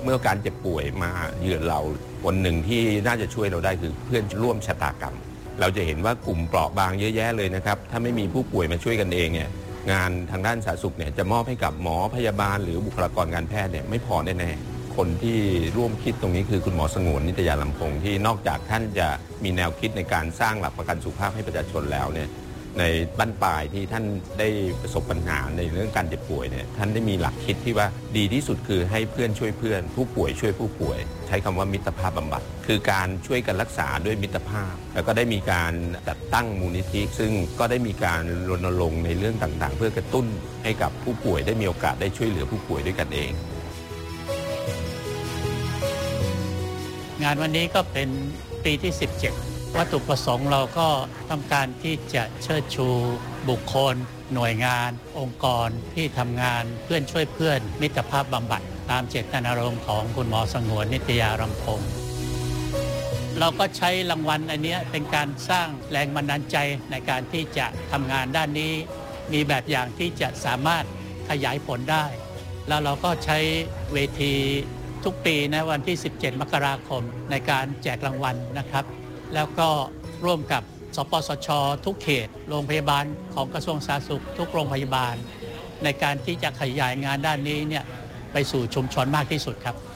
มื่อการเจ็บป่วยมาเยือนเราคนหนึ่งที่น่าจะช่วยเราได้คือเพื่อนร่วมชะตากรรมเราจะเห็นว่ากลุ่มเปราะบางเยอะแยะเลยนะครับถ้าไม่มีผู้ป่วยมาช่วยกันเองเนี่ยงานทางด้านสาธารณสุขเนี่ยจะมอบให้กับหมอพยาบาลหรือบุคลากรการแพทย์เนี่ยไม่พอแน่ๆคนที่ร่วมคิดตรงนี้คือคุณหมอสงวนนิตยาลำพงศ์ที่นอกจากท่านจะมีแนวคิดในการสร้างหลักประกันสุขภาพให้ประชาชนแล้วเนี่ยในบั้นปลายที่ท่านได้ประสบปัญหาในเรื่องการเจ็บป่วยเนี่ยท่านได้มีหลักคิดที่ว่าดีที่สุดคือให้เพื่อนช่วยเพื่อนผู้ป่วยช่วยผู้ป่วยใช้คำว่ามิตรภาพบำบัดคือการช่วยกันรักษาด้วยมิตรภาพแล้วก็ได้มีการจัดตั้งมูลนิธิซึ่งก็ได้มีการรณรงค์ในเรื่องต่างๆเพื่อกระตุ้นให้กับผู้ป่วยได้มีโอกาสได้ช่วยเหลือผู้ป่วยด้วยกันเองงานวันนี้ก็เป็นปีที่ 17วัตถุประสงค์เราก็ต้องการที่จะเชิดชูบุคคลหน่วยงานองค์กรที่ทำงานเพื่อนช่วยเพื่อนมิตรภาพบำบัดตามเจตนารมณ์ของคุณหมอสงวนนิตยารำพงศ์เราก็ใช้รางวัลอันนี้เป็นการสร้างแรงบันดาลใจในการที่จะทำงานด้านนี้มีแบบอย่างที่จะสามารถขยายผลได้แล้วเราก็ใช้เวทีทุกปีนะวันที่ 17 มกราคมในการแจกรางวัลนะครับแล้วก็ร่วมกับสปสช.ทุกเขตโรงพยาบาลของกระทรวงสาธารณสุขทุกโรงพยาบาลในการที่จะขยายงานด้านนี้เนี่ยไปสู่ชุมชนมากที่สุดครับ